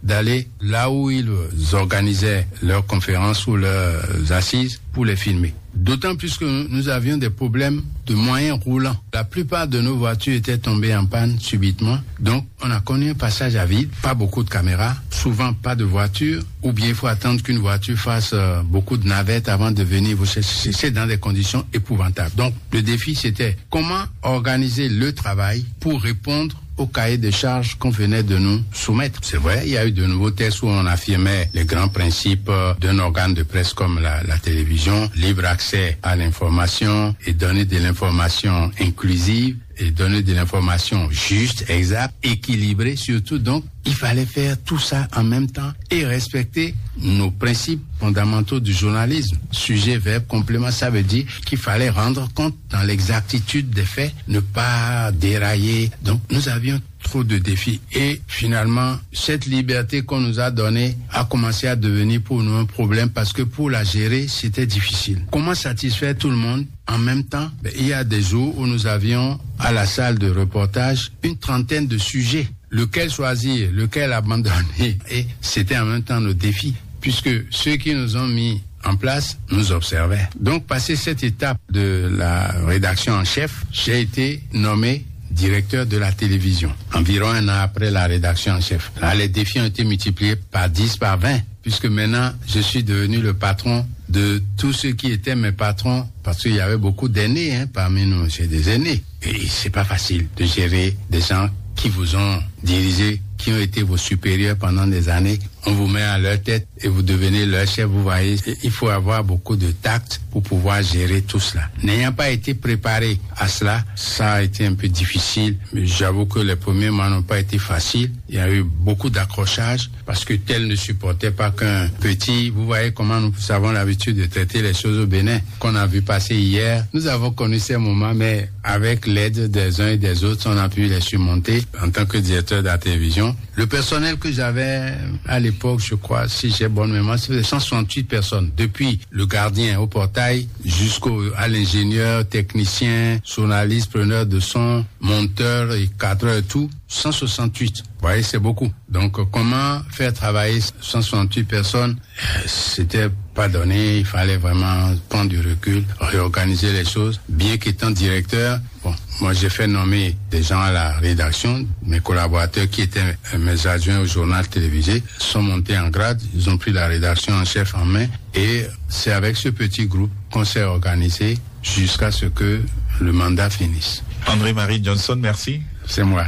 d'aller là où ils organisaient leurs conférences ou leurs assises pour les filmer. D'autant plus que nous avions des problèmes de moyens roulants. La plupart de nos voitures étaient tombées en panne subitement. Donc, on a connu un passage à vide, pas beaucoup de caméras, souvent pas de voiture, ou bien il faut attendre qu'une voiture fasse beaucoup de navettes avant de venir vous chercher. C'est dans des conditions épouvantables. Donc, le défi, c'était comment organiser le travail pour répondre au cahier de charges qu'on venait de nous soumettre. C'est vrai, il y a eu de nouveaux tests où on affirmait les grands principes d'un organe de presse comme la télévision, libre accès à l'information et donner de l'information inclusive et donner de l'information juste, exacte, équilibrée surtout. Donc, il fallait faire tout ça en même temps et respecter nos principes fondamentaux du journalisme. Sujet, verbe, complément, ça veut dire qu'il fallait rendre compte dans l'exactitude des faits, ne pas dérailler. Donc, nous avions trop de défis. Et finalement, cette liberté qu'on nous a donnée a commencé à devenir pour nous un problème parce que pour la gérer, c'était difficile. Comment satisfaire tout le monde en même temps? Il y a des jours où nous avions à la salle de reportage une trentaine de sujets. Lequel choisir, lequel abandonner? Et c'était en même temps nos défis, puisque ceux qui nous ont mis en place nous observaient. Donc, passé cette étape de la rédaction en chef, j'ai été nommé directeur de la télévision, environ un an après la rédaction en chef. Là, les défis ont été multipliés par 10, par 20, puisque maintenant, je suis devenu le patron de tous ceux qui étaient mes patrons, parce qu'il y avait beaucoup d'aînés parmi nous, j'ai des aînés. Et c'est pas facile de gérer des gens qui vous ont dirigé, qui ont été vos supérieurs pendant des années. On vous met à leur tête et vous devenez leur chef, vous voyez. Il faut avoir beaucoup de tact pour pouvoir gérer tout cela. N'ayant pas été préparé à cela, ça a été un peu difficile. Mais j'avoue que les premiers mois n'ont pas été faciles. Il y a eu beaucoup d'accrochages parce que tel ne supportait pas qu'un petit. Vous voyez comment nous avons l'habitude de traiter les choses au Bénin, qu'on a vu passer hier. Nous avons connu ces moments, mais avec l'aide des uns et des autres, on a pu les surmonter. En tant que directeur de la télévision, le personnel que j'avais à l'époque, je crois, si j'ai bonne mémoire, c'était 168 personnes. Depuis le gardien au portail jusqu'à l'ingénieur, technicien, journaliste, preneur de son, monteur et cadreur, tout, 168. Vous voyez, c'est beaucoup. Donc, comment faire travailler 168 personnes? C'était pas donné. Il fallait vraiment prendre du recul, réorganiser les choses. Bien qu'étant directeur, moi, j'ai fait nommer des gens à la rédaction. Mes collaborateurs qui étaient mes adjoints au journal télévisé sont montés en grade. Ils ont pris la rédaction en chef en main. Et c'est avec ce petit groupe qu'on s'est organisé jusqu'à ce que le mandat finisse. André-Marie Johnson, merci. C'est moi.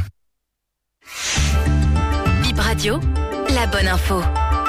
Bip Radio, la bonne info.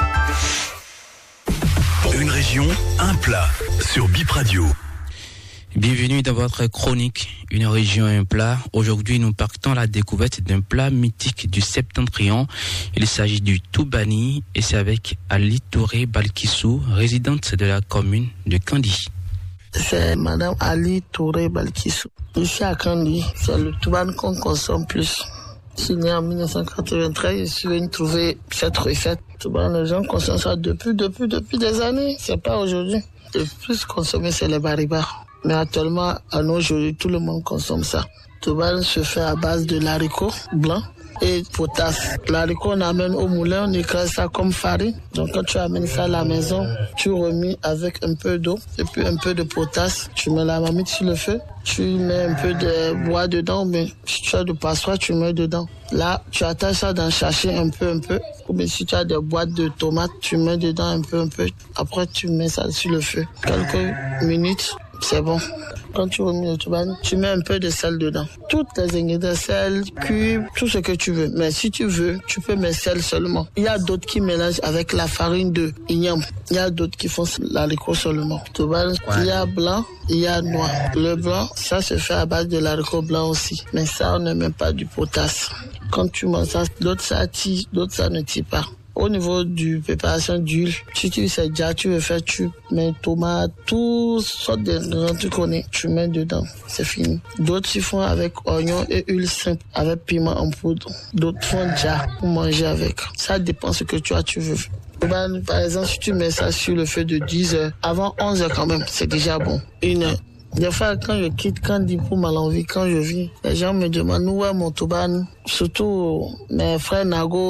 Une région, un plat sur Bip Radio. Bienvenue dans votre chronique Une région, un plat. Aujourd'hui, nous partons à la découverte d'un plat mythique du Septentrion. Il s'agit du Toubani et c'est avec Ali Touré Balkissou, résidente de la commune de Kandi. C'est Madame Ali Touré Balkissou. Ici à Kandi, c'est le Toubani qu'on consomme plus. Je suis né en 1993, je suis venu trouver cette recette. Les gens consomment ça depuis des années, c'est pas aujourd'hui. Le plus consommé, c'est les baribars. Mais actuellement, à nos jours, tout le monde consomme ça. Toubani se fait à base de l'haricot blanc et potasse. L'haricot, on amène au moulin, on écrase ça comme farine. Donc quand tu amènes ça à la maison, tu remis avec un peu d'eau et puis un peu de potasse. Tu mets la marmite sur le feu, tu mets un peu de bois dedans, mais si tu as de passoire, tu mets dedans. Là, tu attaches ça dans le sachet un peu. Ou bien si tu as des boîtes de tomates, tu mets dedans un peu. Après, tu mets ça sur le feu. Quelques minutes, c'est bon. Quand tu remets le Toubani, tu mets un peu de sel dedans. Toutes les ingrédients, sel, cube, tout ce que tu veux. Mais si tu veux, tu peux mettre sel seulement. Il y a d'autres qui mélangent avec la farine de igname. Il y a d'autres qui font l'haricot seulement. Toubani, il y a blanc, il y a noir. Le blanc, ça se fait à base de l'haricot blanc aussi. Mais ça, on ne met pas du potasse. Quand tu manges ça, d'autres ça tire, d'autres ça ne tire pas. Au niveau du préparation d'huile, si tu sais déjà, tu veux faire, tu mets tomates, tout sortes de tu connais, tu mets dedans, c'est fini. D'autres ils font avec oignon et huile simple, avec piment en poudre. D'autres font déjà pour manger avec. Ça dépend ce que tu veux. Par exemple, si tu mets ça sur le feu de 10 heures, avant 11 heures quand même, c'est déjà bon. 1 heure. Des fois, quand je quitte Kandi pour Malanville, quand je viens, les gens me demandent où est mon Toubani. Surtout mes frères Nago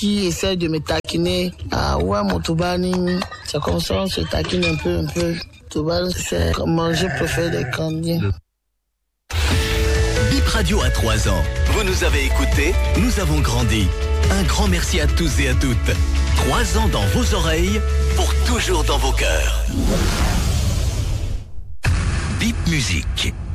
qui essaie de me taquiner. Ah ouais, mon Toubani, c'est comme ça, on se taquine un peu. Toubani, c'est manger préféré des Candiens. Bip Radio a 3 ans. Vous nous avez écoutés, nous avons grandi. Un grand merci à tous et à toutes. 3 ans dans vos oreilles, pour toujours dans vos cœurs. Bip Musique.